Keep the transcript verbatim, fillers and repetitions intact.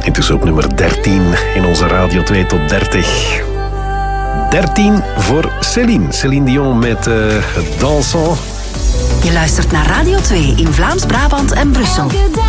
Intussen op nummer dertien in onze Radio twee Top dertig. dertien voor Céline. Céline Dion met uh, Dansant. Je luistert naar Radio twee in Vlaams-Brabant en Brussel.